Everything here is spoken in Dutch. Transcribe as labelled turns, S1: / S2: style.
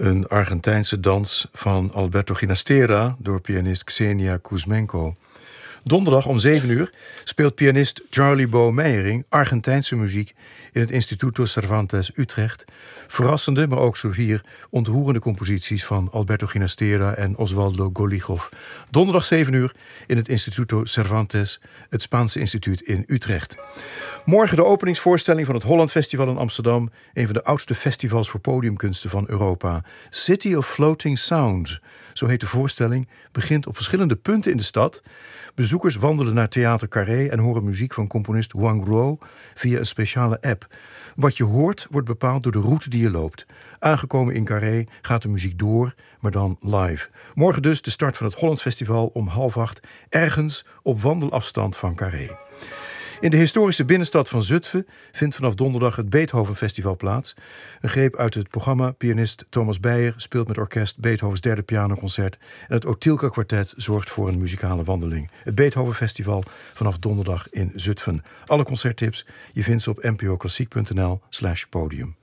S1: Een Argentijnse dans van Alberto Ginastera door pianist Xenia Kuzmenko. Donderdag om 7 uur speelt pianist Charlie Bo Meijering Argentijnse muziek in het Instituto Cervantes Utrecht. Verrassende, maar ook zo hier ontroerende composities van Alberto Ginastera en Osvaldo Golijov. Donderdag 7 uur in het Instituto Cervantes, het Spaanse instituut in Utrecht. Morgen de openingsvoorstelling van het Holland Festival in Amsterdam. Een van de oudste festivals voor podiumkunsten van Europa. City of Floating Sounds, zo heet de voorstelling, begint op verschillende punten in de stad. Bezoekers wandelen naar Theater Carré en horen muziek van componist Huang Ruo via een speciale app. Wat je hoort wordt bepaald door de route die je loopt. Aangekomen in Carré gaat de muziek door, maar dan live. Morgen dus de start van het Holland Festival om 7:30, ergens op wandelafstand van Carré. In de historische binnenstad van Zutphen vindt vanaf donderdag het Beethoven Festival plaats. Een greep uit het programma. Pianist Thomas Beyer speelt met orkest Beethovens derde pianoconcert. En het Otilka Kwartet zorgt voor een muzikale wandeling. Het Beethoven Festival vanaf donderdag in Zutphen. Alle concerttips, je vindt ze op npoklassiek.nl/podium.